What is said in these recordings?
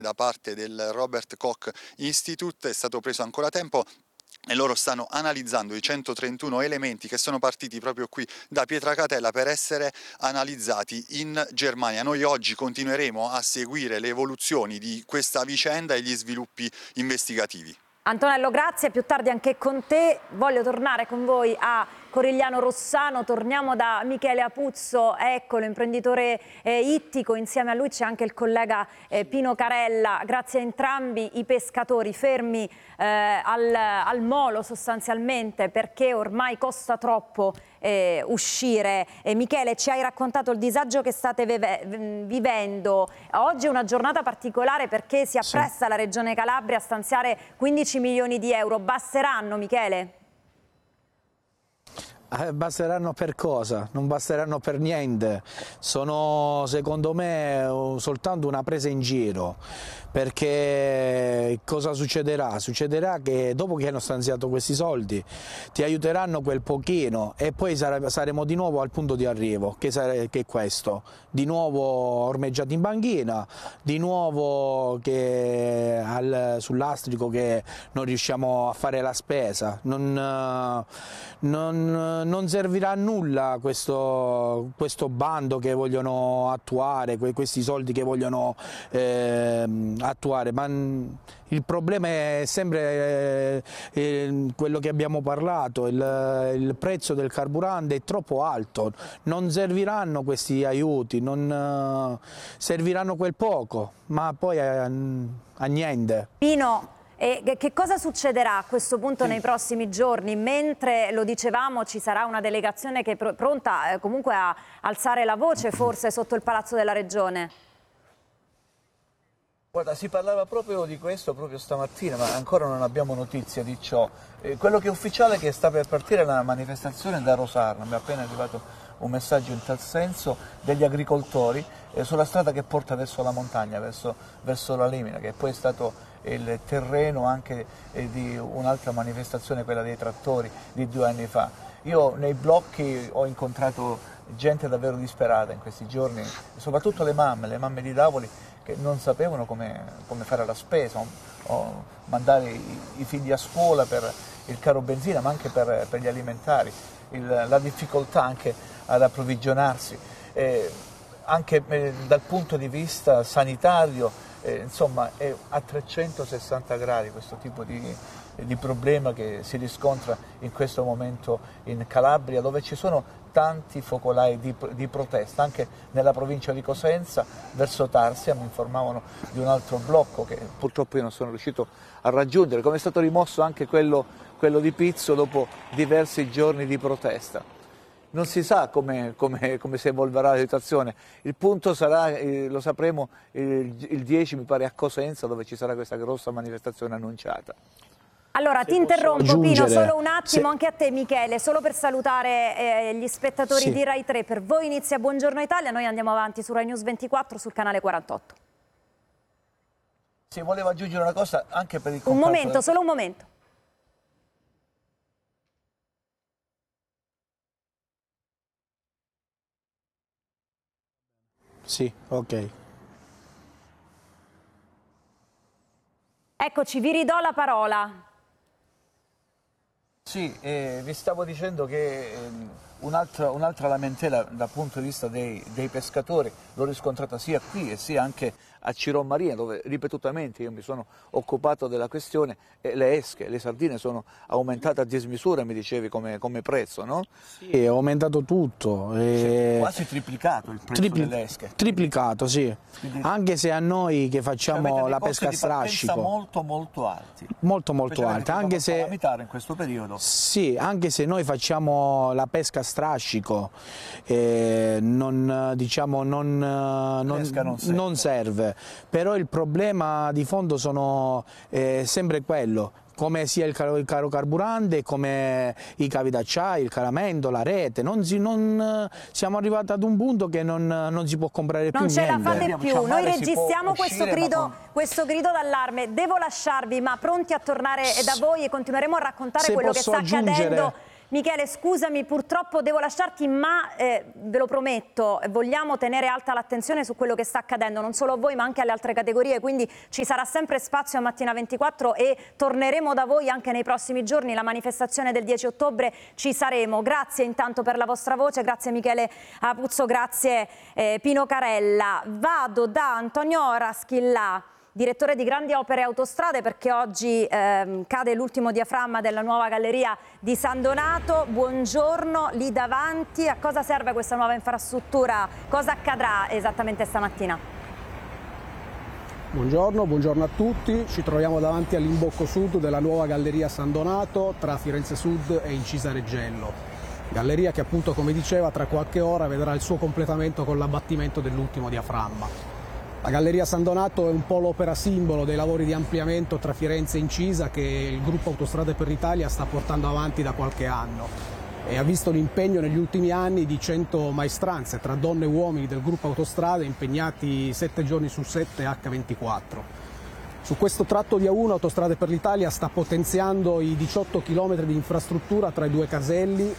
da parte del Robert Koch Institute è stato preso ancora tempo e loro stanno analizzando i 131 elementi che sono partiti proprio qui da Pietracatella per essere analizzati in Germania. Noi oggi continueremo a seguire le evoluzioni di questa vicenda e gli sviluppi investigativi. Antonello, grazie, più tardi anche con te. Voglio tornare con voi a Corigliano Rossano, torniamo da Michele Apuzzo, eccolo, imprenditore ittico, insieme a lui c'è anche il collega Pino Carella. Grazie a entrambi i pescatori fermi al molo sostanzialmente perché ormai costa troppo uscire. Michele, ci hai raccontato il disagio che state vivendo. Oggi è una giornata particolare perché si appresta la Regione Calabria a stanziare 15 milioni di euro. Basteranno, Michele? Basteranno per cosa? Non basteranno per niente, sono secondo me soltanto una presa in giro, perché cosa succederà? Succederà che dopo che hanno stanziato questi soldi ti aiuteranno quel pochino e poi saremo di nuovo al punto di arrivo, che è questo, di nuovo ormeggiati in banchina, di nuovo sull'astrico che non riusciamo a fare la spesa, non servirà a nulla questo bando che vogliono attuare, questi soldi che vogliono attuare, ma il problema è sempre quello che abbiamo parlato, il prezzo del carburante è troppo alto, non serviranno questi aiuti, serviranno quel poco, ma poi a niente. Pino, e che cosa succederà a questo punto nei prossimi giorni? Mentre lo dicevamo ci sarà una delegazione che è pronta comunque a alzare la voce forse sotto il Palazzo della Regione. Guarda, si parlava proprio di questo proprio stamattina, ma ancora non abbiamo notizia di ciò. Quello che è ufficiale è che sta per partire la manifestazione da Rosarno, mi è appena arrivato un messaggio in tal senso degli agricoltori sulla strada che porta verso la montagna, verso la Limina, che poi è stato il terreno anche di un'altra manifestazione, quella dei trattori di 2 anni fa. Io nei blocchi ho incontrato gente davvero disperata in questi giorni, soprattutto le mamme di Davoli, che non sapevano come fare la spesa, o mandare i figli a scuola per il caro benzina, ma anche per gli alimentari, la difficoltà anche ad approvvigionarsi, anche dal punto di vista sanitario, insomma è a 360 gradi questo tipo di problema che si riscontra in questo momento in Calabria, dove ci sono tanti focolai di protesta, anche nella provincia di Cosenza, verso Tarsia mi informavano di un altro blocco che purtroppo io non sono riuscito a raggiungere, come è stato rimosso anche quello di Pizzo dopo diversi giorni di protesta. Non si sa come si evolverà la situazione, il punto sarà, lo sapremo il 10 mi pare a Cosenza, dove ci sarà questa grossa manifestazione annunciata. Allora ti interrompo Pino, solo un attimo, anche a te Michele, solo per salutare gli spettatori di Rai 3, per voi inizia Buongiorno Italia, noi andiamo avanti su Rai News 24 sul canale 48. Sì, volevo aggiungere una cosa anche per il Un momento, solo un momento. Sì, ok. Eccoci, vi ridò la parola. Sì, vi stavo dicendo che un'altra lamentela dal punto di vista dei pescatori l'ho riscontrata sia qui e sia anche a Cirò Marina, dove ripetutamente io mi sono occupato della questione, le esche, le sardine sono aumentate a dismisura, mi dicevi, come prezzo, no? Sì, è aumentato tutto. Quasi triplicato il prezzo delle esche. Triplicato, sì. Quindi, anche se a noi che facciamo la pesca a strascico. Molto alti. Molto alti. Anche se in questo periodo. Sì, anche se noi facciamo la pesca a strascico, non serve. Però il problema di fondo sono sempre quello, come sia il caro carburante, come i cavi d'acciaio, il calamento, la rete. Siamo arrivati ad un punto che non si può comprare più niente. Non ce la fate più, noi registriamo questo grido d'allarme. Devo lasciarvi, ma pronti a tornare da voi e continueremo a raccontare quello che sta accadendo Michele, scusami, purtroppo devo lasciarti, ma ve lo prometto, vogliamo tenere alta l'attenzione su quello che sta accadendo, non solo a voi ma anche alle altre categorie, quindi ci sarà sempre spazio a Mattina 24 e torneremo da voi anche nei prossimi giorni. La manifestazione del 10 ottobre ci saremo. Grazie intanto per la vostra voce, grazie Michele Apuzzo, grazie Pino Carella. Vado da Antonio Raschillà, direttore di Grandi Opere e Autostrade, perché oggi cade l'ultimo diaframma della nuova galleria di San Donato. Buongiorno, lì davanti, a cosa serve questa nuova infrastruttura? Cosa accadrà esattamente stamattina? Buongiorno a tutti. Ci troviamo davanti all'imbocco sud della nuova galleria San Donato tra Firenze Sud e Incisa Reggello. Galleria che appunto, come diceva, tra qualche ora vedrà il suo completamento con l'abbattimento dell'ultimo diaframma. La Galleria San Donato è un po' l'opera simbolo dei lavori di ampliamento tra Firenze e Incisa che il gruppo Autostrade per l'Italia sta portando avanti da qualche anno e ha visto l'impegno negli ultimi anni di 100 maestranze tra donne e uomini del gruppo Autostrade impegnati 7 giorni su 7 H24. Su questo tratto di A1 Autostrade per l'Italia sta potenziando i 18 km di infrastruttura tra i due caselli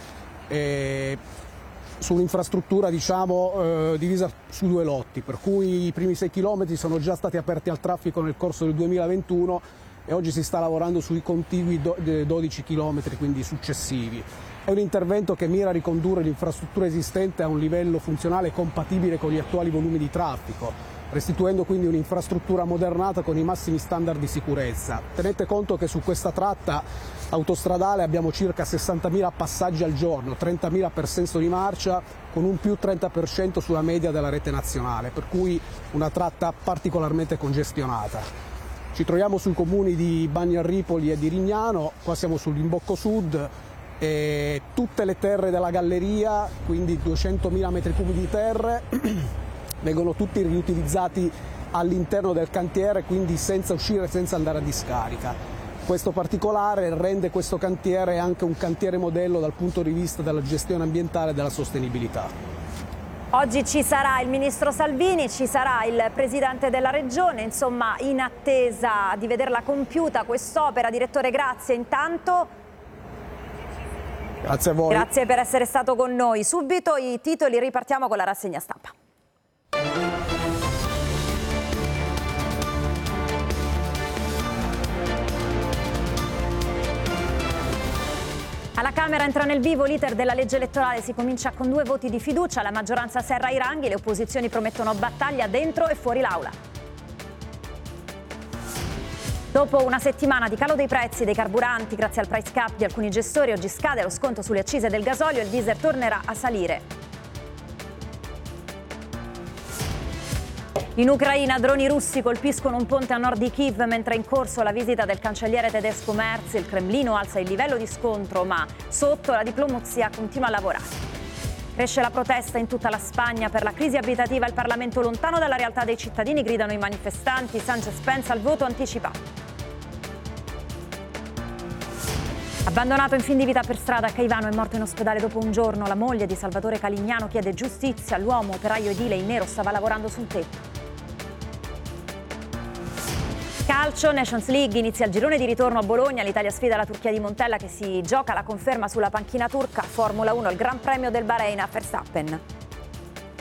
su un'infrastruttura divisa su 2 lotti, per cui i primi 6 km sono già stati aperti al traffico nel corso del 2021 e oggi si sta lavorando sui contigui 12 km, quindi successivi. È un intervento che mira a ricondurre l'infrastruttura esistente a un livello funzionale compatibile con gli attuali volumi di traffico, restituendo quindi un'infrastruttura modernata con i massimi standard di sicurezza. Tenete conto che su questa tratta autostradale abbiamo circa 60.000 passaggi al giorno, 30.000 per senso di marcia, con un più 30% sulla media della rete nazionale, per cui una tratta particolarmente congestionata. Ci troviamo sui comuni di Bagnarripoli e di Rignano, qua siamo sull'imbocco sud, e tutte le terre della galleria, quindi 200.000 metri cubi di terre, vengono tutti riutilizzati all'interno del cantiere, quindi senza uscire, senza andare a discarica. Questo particolare rende questo cantiere anche un cantiere modello dal punto di vista della gestione ambientale e della sostenibilità. Oggi ci sarà il ministro Salvini, ci sarà il presidente della regione, insomma in attesa di vederla compiuta quest'opera. Direttore, grazie intanto. Grazie a voi. Grazie per essere stato con noi. Subito i titoli, ripartiamo con la rassegna stampa. Alla Camera entra nel vivo l'iter della legge elettorale, si comincia con 2 voti di fiducia, la maggioranza serra i ranghi, le opposizioni promettono battaglia dentro e fuori l'aula. Dopo una settimana di calo dei prezzi dei carburanti grazie al price cap di alcuni gestori, oggi scade lo sconto sulle accise del gasolio e il diesel tornerà a salire. In Ucraina droni russi colpiscono un ponte a nord di Kiev mentre è in corso la visita del cancelliere tedesco Merz. Il Cremlino alza il livello di scontro, ma sotto la diplomazia continua a lavorare. Cresce la protesta in tutta la Spagna per la crisi abitativa. Il Parlamento lontano dalla realtà dei cittadini, gridano i manifestanti. Sánchez pensa al voto anticipato. Abbandonato in fin di vita per strada a Caivano, è morto in ospedale dopo un giorno. La moglie di Salvatore Calignano chiede giustizia. L'uomo, operaio edile in nero, stava lavorando sul tetto. Calcio, Nations League, inizia il girone di ritorno a Bologna, l'Italia sfida la Turchia di Montella che si gioca la conferma sulla panchina turca. Formula 1, il Gran Premio del Bahrain a Verstappen.